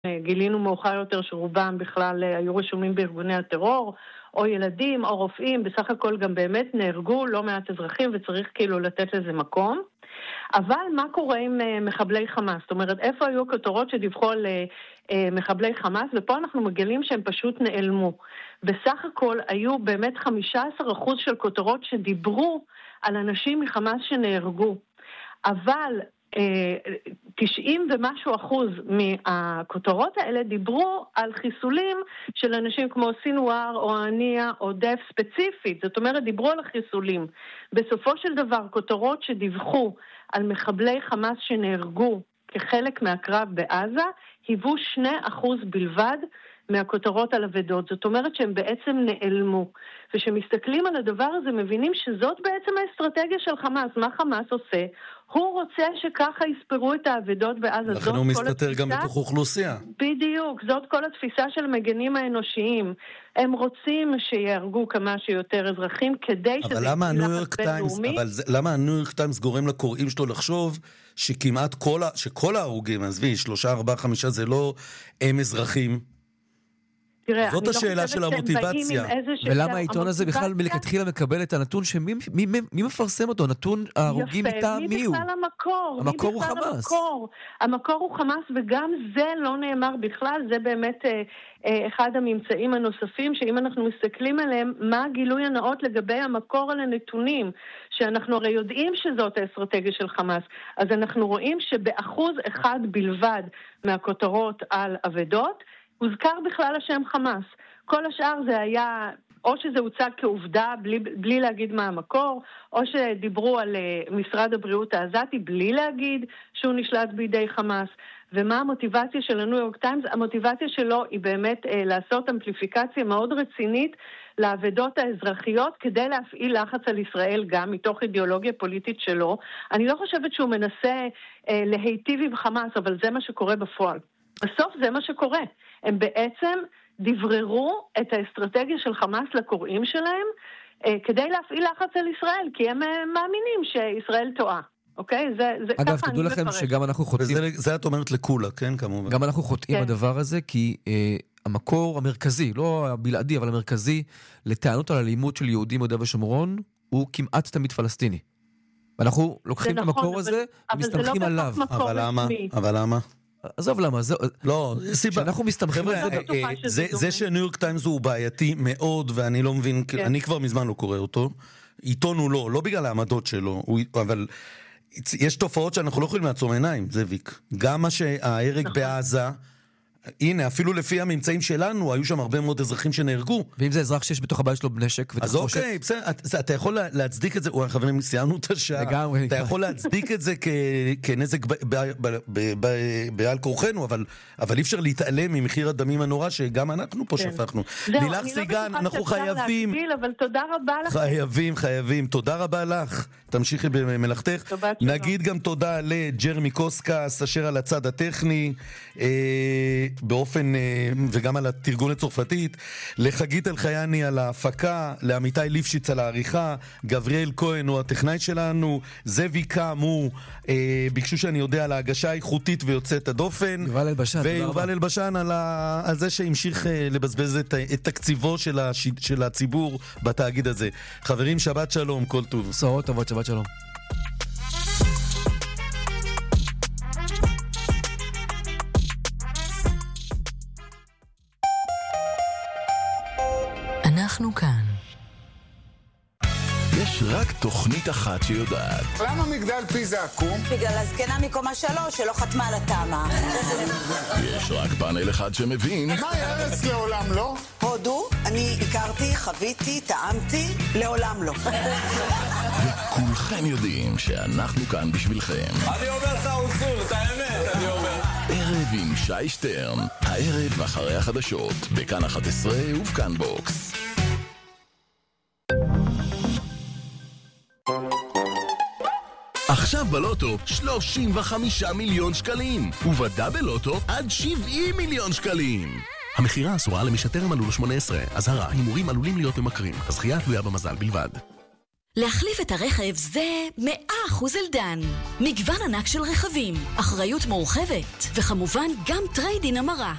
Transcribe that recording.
גילינו מאוחר יותר שרובם בכלל היו רשומים בארגוני הטרור, או ילדים או רופאים, בסך הכל גם באמת נהרגו לא מעט אזרחים וצריך כאילו לתת לזה מקום. אבל מה קורה עם מחבלי חמאס? זאת אומרת, איפה היו הכותרות שדיווחו על מחבלי חמאס? ופה אנחנו מגלים שהם פשוט נעלמו. בסך הכל היו באמת 15% של כותרות שדיברו על אנשים מחמאס שנהרגו. אבל 90 ומשהו אחוז מהכותרות האלה דיברו על חיסולים של אנשים כמו סינואר או עניה או דף ספציפית, זאת אומרת דיברו על החיסולים. בסופו של דבר כותרות שדיווחו על מחבלי חמאס שנהרגו כחלק מהקרב בעזה היוו 2% בלבד מהכותרות על אבדות, זאת אומרת שהם בעצם נעלמו. ושמסתכלים על הדבר הזה מבינים שזאת בעצם האסטרטגיה של חמאס. מה חמאס עושה? הוא רוצה שככה יספרו את האבדות בעזה. לכן הוא מסתתר גם בתוך אוכלוסייה. בדיוק, זאת כל התפיסה של המגנים האנושיים. הם רוצים שיהרגו כמה שיותר אזרחים כדי שזה אבל למה הניו יורק טיימס גורם לקוראים שלו לחשוב שכמעט שכל ההרוגים, עזבי, 3, 4, 5 זה לא הם אזרחים? זאת השאלה של המוטיבציה. ולמה העיתון הזה בכלל מלכתחילה מקבל את הנתון שמי מפרסם אותו? נתון ההרוגים מטעם מי הוא? מי בכלל המקור? המקור הוא חמאס. המקור הוא חמאס וגם זה לא נאמר בכלל, זה באמת אחד הממצאים הנוספים שאם אנחנו מסתכלים עליהם, מה הגילוי הנאות לגבי המקור על הנתונים, שאנחנו הרי יודעים שזאת האסטרטגיה של חמאס, אז אנחנו רואים שב1% בלבד מהכותרות על אבדות, הוזכר בכלל השם חמאס. כל השאר זה היה, או שזה הוצג כעובדה בלי להגיד מה המקור, או שדיברו על משרד הבריאות העזתי בלי להגיד שהוא נשלט בידי חמאס. ומה המוטיבציה של הניו יורק טיימס? המוטיבציה שלו היא באמת לעשות אמפליפיקציה מאוד רצינית לעבדות האזרחיות כדי להפעיל לחץ על ישראל גם מתוך אידיאולוגיה פוליטית שלו. אני לא חושבת שהוא מנסה להיטיב עם חמאס, אבל זה מה שקורה בפועל. בסוף זה מה שקורה. הם בעצם דבררו את האסטרטגיה של חמאס לקוראים שלהם כדי להפעיל לחץ על ישראל, כי הם מאמינים שישראל טועה. אוקיי? אגב, תדעו לכם שגם אנחנו חוטאים... זה את אומרת לכולה, כן? כמובן. גם אנחנו חוטאים בדבר הזה, כי המקור המרכזי, לא הבלעדי, אבל המרכזי, לטענות על אלימות של יהודים ביהודה ושומרון, הוא כמעט תמיד פלסטיני. ואנחנו לוקחים את המקור הזה ומסתמכים עליו. אבל למה? עזוב למה, לא, סיבה. שאנחנו מסתמכים על זה. זה שניו יורק טיימס הוא בעייתי מאוד, ואני לא מבין, אני כבר מזמן לא קורא אותו. עיתון הוא לא בגלל העמדות שלו, אבל יש תופעות שאנחנו לא יכולים לעצום עיניים, זה ויק. גם מה שההרג בעזה, הנה, אפילו לפי הממצאים שלנו, היו שם הרבה מאוד אזרחים שנהרגו. ואם זה אזרח שיש בתוך הבית שלו בנשק, אז אוקיי, בסדר, אתה יכול להצדיק את זה, חברים, סיימנו את השעה. לגמרי. אתה יכול להצדיק את זה כנזק בעל כורחנו, אבל אי אפשר להתעלם ממחיר הדמים הנורא שגם אנחנו פה שפכנו. לילך סיגן, אנחנו חייבים. אבל תודה רבה לך. חייבים. תודה רבה לך. תמשיכי במלאכתך. נגיד גם תודה לג'רמי קוסקס, אשר על הצד הטכני, באופן, וגם על התרגון הצרפתית, לחגית אלחייני על ההפקה, לעמיתי ליפשיץ על העריכה, גבריאל כהן הוא הטכנאי שלנו, זאבי קם הוא, ביקשו שאני יודע על ההגשה האיכותית ויוצאת הדופן, ויובל אלבשן על זה שהמשיך לבזבז את תקציבו של הציבור בתאגיד הזה. חברים, שבת שלום, כל טוב. בשורות טובות, שבת שלום. אנחנו כאן. יש רק תוכנית אחת שיודעת. למה מגדל פיזה עקום? בגלל הזקנה מקומה 3 שלא חתמה על התאמה. יש רק פאנל אחד שמבין. מה ארץ לעולם לא? הודו, אני הכרתי, חוויתי, טעמתי, לעולם לא. וכולכם יודעים שאנחנו כאן בשבילכם. אני אומר לך אוסול, את האמת, אני אומר. ערב עם שי שטרן, הערב אחרי החדשות, בכאן 11 ובכאן בוקס. עכשיו בלוטו 35 מיליון שקלים, ובדאבל לוטו עד 70 מיליון שקלים. המחירה אסורה למי שטרם מלאו לו 18. אזהרה, הימורים עלולים להיות ממכרים. הזכייה תלויה במזל בלבד. להחליף את הרכב זה 100% אלדן. מגוון ענק של רכבים, אחריות מורחבת, וכמובן גם טריידין המרה.